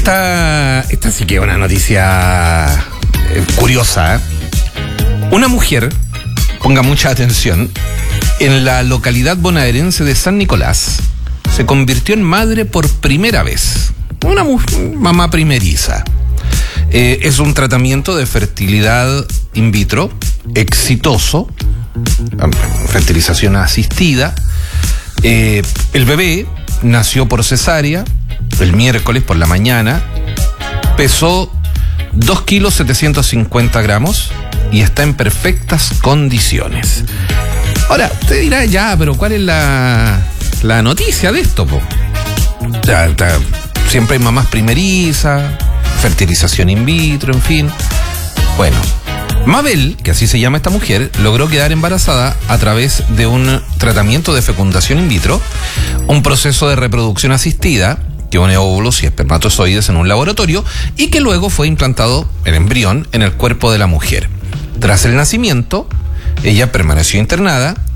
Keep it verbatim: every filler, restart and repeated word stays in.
Esta, esta sí que es una noticia eh, curiosa. ¿eh? Una mujer, ponga mucha atención, en la localidad bonaerense de San Nicolás, se convirtió en madre por primera vez. Una mu- mamá primeriza. Eh, es un tratamiento de fertilidad in vitro exitoso, fertilización asistida. Eh, el bebé nació por cesárea el miércoles por la mañana, pesó dos kilos setecientos cincuenta gramos y está en perfectas condiciones. Ahora, usted dirá, ya, pero ¿cuál es la, la noticia de esto, po? Ya, ya, siempre hay mamás primerizas, fertilización in vitro, en fin. Bueno, Mabel, que así se llama esta mujer, logró quedar embarazada a través de un tratamiento de fecundación in vitro, un proceso de reproducción asistida que une óvulos y espermatozoides en un laboratorio y que luego fue implantado el embrión en el cuerpo de la mujer. Tras el nacimiento, ella permaneció internada